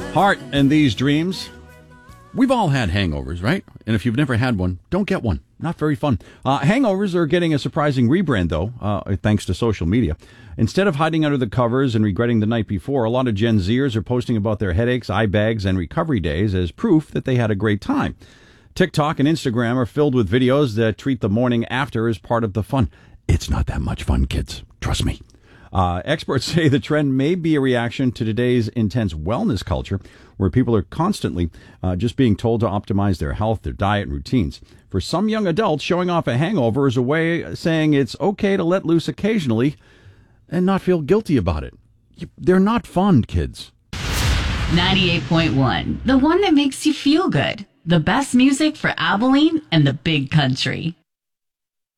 Heart and these dreams. We've all had hangovers, right? And if you've never had one, don't get one. Not very fun. Hangovers are getting a surprising rebrand, though, thanks to social media. Instead of hiding under the covers and regretting the night before, a lot of Gen Zers are posting about their headaches, eye bags, and recovery days as proof that they had a great time. TikTok and Instagram are filled with videos that treat the morning after as part of the fun. It's not that much fun, kids. Trust me. Experts say the trend may be a reaction to today's intense wellness culture, where people are constantly just being told to optimize their health, their diet, and routines. For some young adults, showing off a hangover is a way of saying it's okay to let loose occasionally and not feel guilty about it. They're not fun, kids. 98.1, the one that makes you feel good. The best music for Abilene and the big country.